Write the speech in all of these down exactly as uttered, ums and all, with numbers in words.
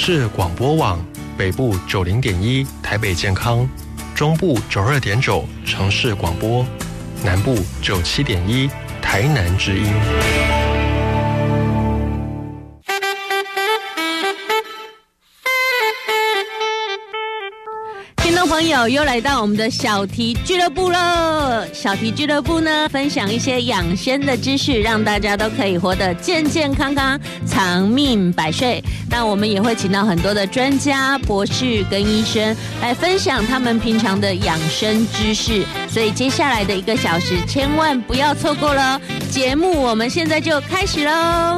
市广播网，北部九零点一台北健康，中部九二点九城市广播，南部九七点一台南之音。 朋友又来到我们的小题俱乐部了。小题俱乐部呢，分享一些养生的知识，让大家都可以活得健健康康，长命百岁。那我们也会请到很多的专家、博士跟医生来分享他们平常的养生知识。所以接下来的一个小时，千万不要错过了。节目我们现在就开始喽。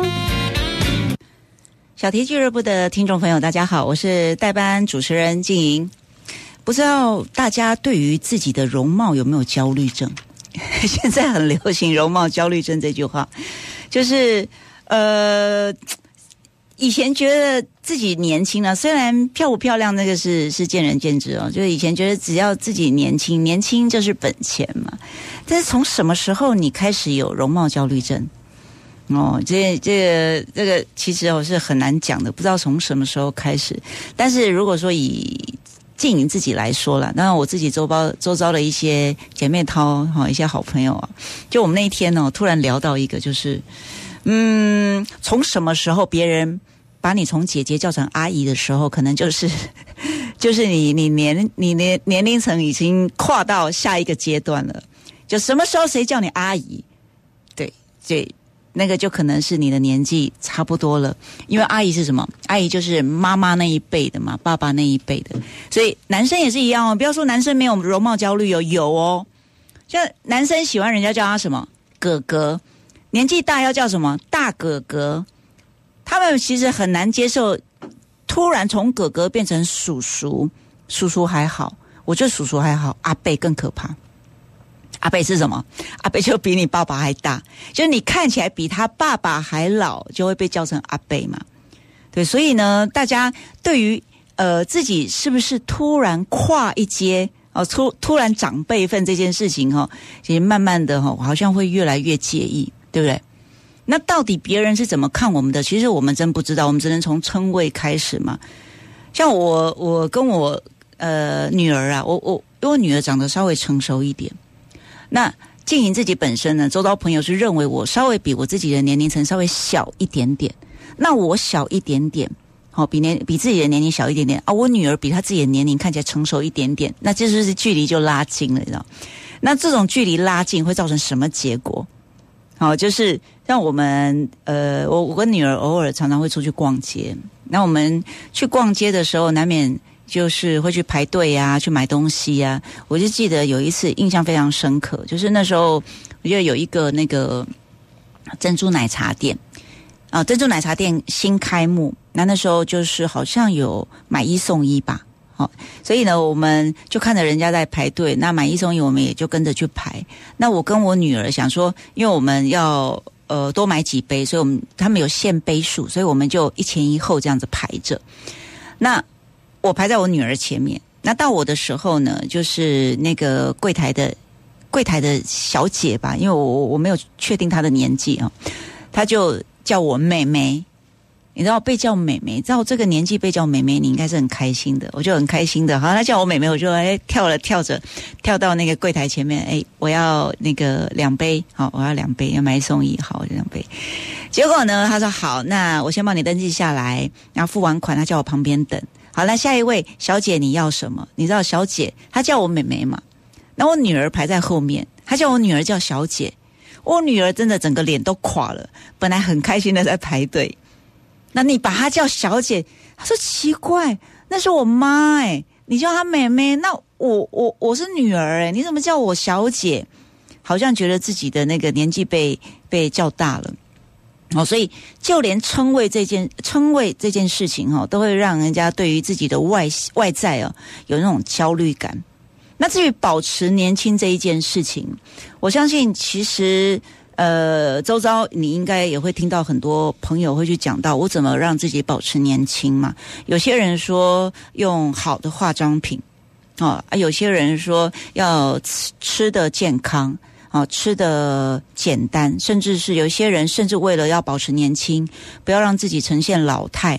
小题俱乐部的听众朋友，大家好，我是代班主持人静莹。不知道大家对于自己的容貌有没有焦虑症？现在很流行容貌焦虑症这句话，就是呃，以前觉得自己年轻了，虽然漂不漂亮那个是是见仁见智哦，就是以前觉得只要自己年轻，年轻就是本钱嘛。但是从什么时候你开始有容貌焦虑症？哦，这这个这个其实我是很难讲的，不知道从什么时候开始。但是如果说以静莹自己来说了，当然我自己周遭周遭的一些姐妹淘哈，一些好朋友啊，就我们那一天呢，突然聊到一个，就是嗯，从什么时候别人把你从姐姐叫成阿姨的时候，可能就是就是你你年你年年龄层已经跨到下一个阶段了，就什么时候谁叫你阿姨，对对。那个就可能是你的年纪差不多了，因为阿姨是什么？阿姨就是妈妈那一辈的嘛，爸爸那一辈的，所以男生也是一样哦。不要说男生没有容貌焦虑哦，有哦。像男生喜欢人家叫他什么哥哥，年纪大要叫什么大哥哥，他们其实很难接受突然从哥哥变成叔叔，叔叔还好，我觉得叔叔还好，阿伯更可怕。阿伯是什么？阿伯就比你爸爸还大，就是你看起来比他爸爸还老，就会被叫成阿伯嘛。对，所以呢，大家对于呃自己是不是突然跨一阶哦，突突然长辈分这件事情哈、哦，其实慢慢的哈、哦，好像会越来越介意，对不对？那到底别人是怎么看我们的？其实我们真不知道，我们只能从称谓开始嘛。像我，我跟我呃女儿啊，我我因为我女儿长得稍微成熟一点。那静莹自己本身呢，周遭朋友是认为我稍微比我自己的年龄层稍微小一点点，那我小一点点，好、哦、比年比自己的年龄小一点点啊，我女儿比她自己的年龄看起来成熟一点点，那这就是距离就拉近了，你知道？那这种距离拉近会造成什么结果？好、哦，就是让我们呃，我我跟女儿偶尔常常会出去逛街，那我们去逛街的时候，难免就是会去排队啊，去买东西啊。我就记得有一次印象非常深刻，就是那时候我觉得有一个那个珍珠奶茶店啊，珍珠奶茶店新开幕，那那时候就是好像有买一送一吧，好、哦，所以呢我们就看着人家在排队，那买一送一我们也就跟着去排。那我跟我女儿想说，因为我们要呃多买几杯，所以我们他们有限杯数，所以我们就一前一后这样子排着。那我排在我女儿前面，那到我的时候呢，就是那个柜台的柜台的小姐吧，因为我我没有确定她的年纪啊，她就叫我妹妹。你知道被叫妹妹，知道这个年纪被叫妹妹，你应该是很开心的，我就很开心的。好，她叫我妹妹，我就哎跳了跳着跳到那个柜台前面，哎，我要那个两杯，好，我要两杯，要买一送一，好，两杯。结果呢，她说好，那我先帮你登记下来，然后付完款，她叫我旁边等。好，那下一位小姐你要什么？你知道小姐她叫我妹妹嘛？那我女儿排在后面，她叫我女儿叫小姐，我女儿真的整个脸都垮了，本来很开心的在排队，那你把她叫小姐，她说奇怪，那是我妈哎、欸，你叫她妹妹，那我我我是女儿哎、欸，你怎么叫我小姐？好像觉得自己的那个年纪被被叫大了。哦，所以就连称谓这件称谓这件事情哦，都会让人家对于自己的外外在哦有那种焦虑感。那至于保持年轻这一件事情，我相信其实呃，周遭你应该也会听到很多朋友会去讲到我怎么让自己保持年轻嘛。有些人说用好的化妆品，哦，有些人说要吃吃的健康。哦，吃的简单，甚至是有些人甚至为了要保持年轻，不要让自己呈现老态，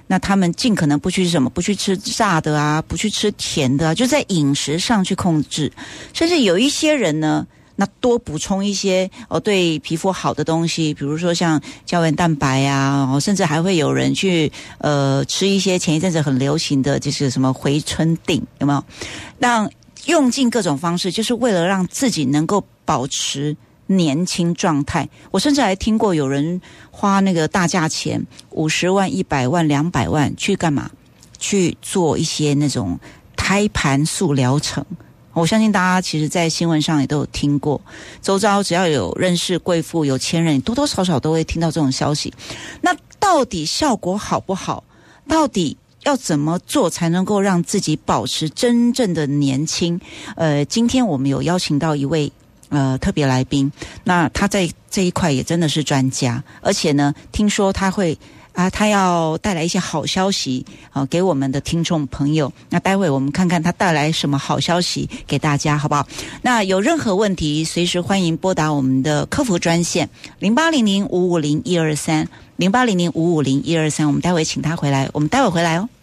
那他们尽可能不去什么，不去吃炸的啊，不去吃甜的啊，就在饮食上去控制。甚至有一些人呢，那多补充一些哦对皮肤好的东西，比如说像胶原蛋白啊，哦，甚至还会有人去呃吃一些前一阵子很流行的就是什么回春锭，有没有？让用尽各种方式，就是为了让自己能够保持年轻状态。我甚至还听过有人花那个大价钱，五十万、一百万、两百万去干嘛？去做一些那种胎盘素疗程。我相信大家其实在新闻上也都有听过，周遭只要有认识贵妇、有钱人，多多少少都会听到这种消息。那到底效果好不好？到底要怎么做才能够让自己保持真正的年轻？呃，今天我们有邀请到一位呃特别来宾，那他在这一块也真的是专家，而且呢，听说他会啊，他要带来一些好消息啊，给我们的听众朋友。那待会我们看看他带来什么好消息给大家，好不好？那有任何问题，随时欢迎拨打我们的客服专线零八零零五五零一二三零八零零五五零一二三。我们待会请他回来，我们待会回来哦。